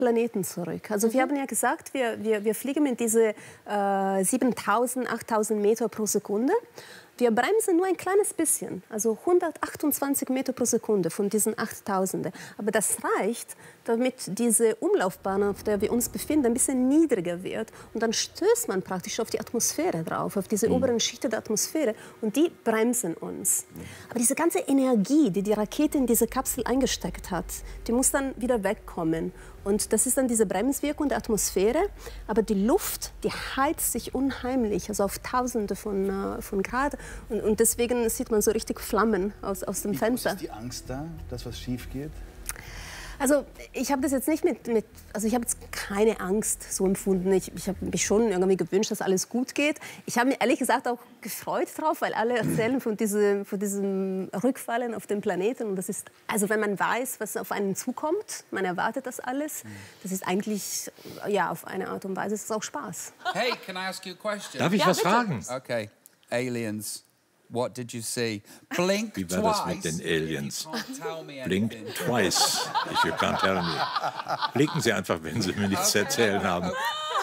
Planeten zurück. Also wir haben ja gesagt, wir fliegen mit diese 7.000, 8.000 Meter pro Sekunde. Wir bremsen nur ein kleines bisschen, also 128 Meter pro Sekunde von diesen 8.000. Aber das reicht, damit diese Umlaufbahn, auf der wir uns befinden, ein bisschen niedriger wird. Und dann stößt man praktisch auf die Atmosphäre drauf, auf diese oberen Schichten der Atmosphäre. Und die bremsen uns. Aber diese ganze Energie, die die Rakete in diese Kapsel eingesteckt hat, die muss dann wieder wegkommen. Und das ist dann diese Bremswirkung der Atmosphäre. Aber die Luft, die heizt sich unheimlich, also auf Tausende von Grad. Und deswegen sieht man so richtig Flammen aus dem Fenster. Ist die Angst da, dass was schief geht? Also ich habe das jetzt nicht also ich habe jetzt keine Angst so empfunden. Ich habe mich schon irgendwie gewünscht, dass alles gut geht. Ich habe mich ehrlich gesagt auch gefreut drauf, weil alle erzählen von diesem Rückfallen auf den Planeten. Und das ist, also wenn man weiß, was auf einen zukommt, man erwartet das alles, das ist eigentlich, ja, auf eine Art und Weise ist es auch Spaß. Hey, can I ask you a question? Darf ich was fragen? Okay, Aliens. What did you see? Blink Wie war das mit den Aliens? Blink twice, if you can't tell me. Blinken Sie einfach, wenn Sie mir nichts zu erzählen haben.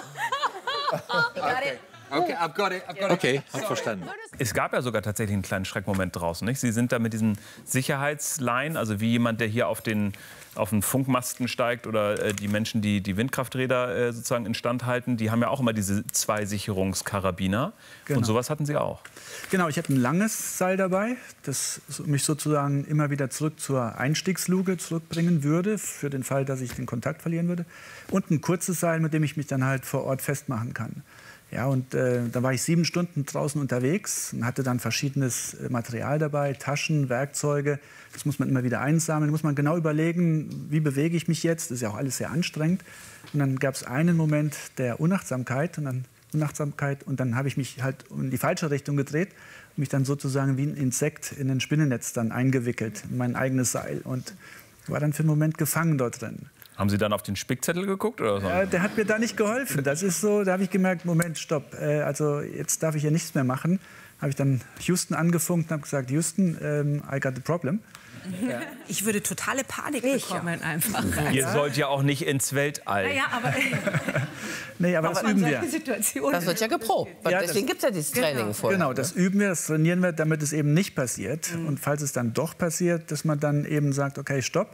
Okay, I've got it. Okay, hab verstanden. Es gab ja sogar tatsächlich einen kleinen Schreckmoment draußen, nicht? Sie sind da mit diesen Sicherheitsleinen, also wie jemand, der hier auf den Funkmasten steigt oder die Menschen, die die Windkrafträder sozusagen instand halten, die haben ja auch immer diese 2 Sicherungskarabiner. Genau. Und sowas hatten Sie auch. Genau, ich hatte ein langes Seil dabei, das mich sozusagen immer wieder zurück zur Einstiegsluke zurückbringen würde, für den Fall, dass ich den Kontakt verlieren würde. Und ein kurzes Seil, mit dem ich mich dann halt vor Ort festmachen kann. Ja, und da war ich 7 Stunden draußen unterwegs und hatte dann verschiedenes Material dabei, Taschen, Werkzeuge. Das muss man immer wieder einsammeln, muss man genau überlegen, wie bewege ich mich jetzt. Das ist ja auch alles sehr anstrengend. Und dann gab es einen Moment der Unachtsamkeit und dann habe ich mich halt in die falsche Richtung gedreht und mich dann sozusagen wie ein Insekt in ein Spinnennetz dann eingewickelt, in mein eigenes Seil, und war dann für einen Moment gefangen dort drin. Haben Sie dann auf den Spickzettel geguckt? Oder so? Der hat mir da nicht geholfen. Das ist so, da habe ich gemerkt, Moment, stopp, also jetzt darf ich ja nichts mehr machen. Habe ich dann Houston angefunkt und habe gesagt, Houston, I got a problem. Ja. Ich würde totale Panik bekommen einfach. Ihr sollt ja auch nicht ins Weltall. Ja, aber nee, aber das üben wir. Das wird ja geprobt. Ja, deswegen gibt es ja dieses Training vorher. Genau, das üben wir, das trainieren wir, damit es eben nicht passiert. Und falls es dann doch passiert, dass man dann eben sagt, okay, stopp.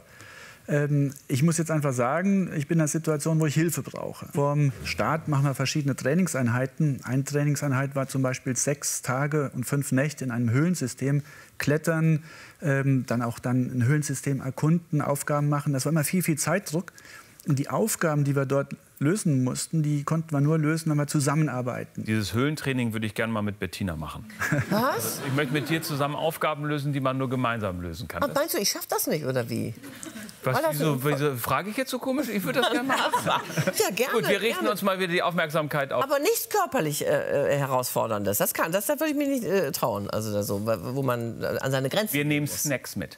Ich muss jetzt einfach sagen, ich bin in einer Situation, wo ich Hilfe brauche. Vorm Start machen wir verschiedene Trainingseinheiten. Eine Trainingseinheit war zum Beispiel 6 Tage und 5 Nächte in einem Höhlensystem klettern, dann ein Höhlensystem erkunden, Aufgaben machen. Das war immer viel Zeitdruck. Und die Aufgaben, die wir dort lösen mussten, die konnten wir nur lösen, wenn wir zusammenarbeiten. Dieses Höhlentraining würde ich gerne mal mit Bettina machen. Was? Ich möchte mit dir zusammen Aufgaben lösen, die man nur gemeinsam lösen kann. Aber meinst du, ich schaffe das nicht, oder wie? Was, wieso frage ich jetzt so komisch? Ich würde das gerne machen. Ja, gerne. Gut, wir richten uns mal wieder die Aufmerksamkeit auf. Aber nichts körperlich Herausforderndes. Das würde ich mir nicht trauen. Also so, wo man an seine Grenzen. Wir nehmen Snacks mit.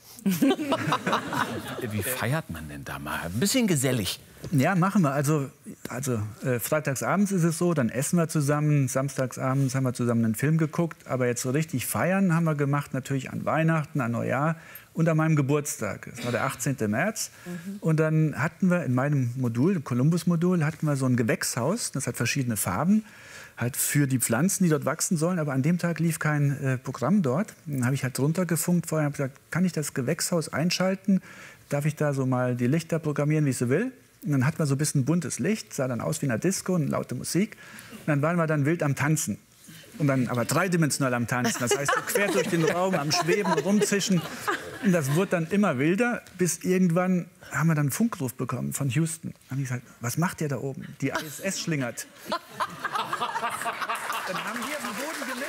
Wie feiert man denn da mal? Ein bisschen gesellig. Ja, machen wir. Also freitagsabends ist es so, dann essen wir zusammen. Samstagsabends haben wir zusammen einen Film geguckt. Aber jetzt so richtig feiern haben wir gemacht, natürlich an Weihnachten, an Neujahr und an meinem Geburtstag. Das war der 18. März. Und dann hatten wir in meinem Modul, im Columbus-Modul, hatten wir so ein Gewächshaus. Das hat verschiedene Farben, halt für die Pflanzen, die dort wachsen sollen. Aber an dem Tag lief kein Programm dort. Dann habe ich halt drunter gefunkt vorher und gesagt, kann ich das Gewächshaus einschalten? Darf ich da so mal die Lichter programmieren, wie ich so will? Und dann hatten wir so ein bisschen buntes Licht, sah dann aus wie eine Disco und laute Musik. Und dann waren wir dann wild am Tanzen. Und dann aber dreidimensional am Tanzen. Das heißt, so quer durch den Raum, am Schweben, rumzischen. Und das wurde dann immer wilder, bis irgendwann haben wir dann einen Funkruf bekommen von Houston. Dann haben die gesagt, was macht ihr da oben? Die ISS schlingert. Dann haben wir am Boden gelegt.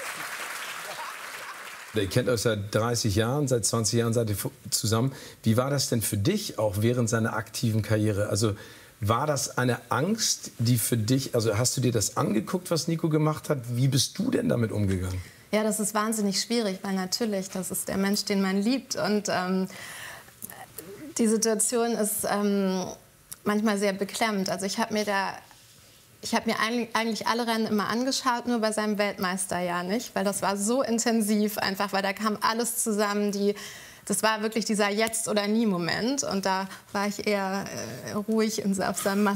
Ihr kennt euch seit 30 Jahren, seit 20 Jahren seid ihr zusammen. Wie war das denn für dich auch während seiner aktiven Karriere? Also war das eine Angst, die für dich, also hast du dir das angeguckt, was Nico gemacht hat? Wie bist du denn damit umgegangen? Ja, das ist wahnsinnig schwierig, weil natürlich, das ist der Mensch, den man liebt. Und die Situation ist manchmal sehr beklemmend. Also ich habe mir eigentlich alle Rennen immer angeschaut, nur bei seinem Weltmeisterjahr nicht, weil das war so intensiv einfach, weil da kam alles zusammen, die das war wirklich dieser Jetzt- oder Nie-Moment. Und da war ich eher ruhig auf seinem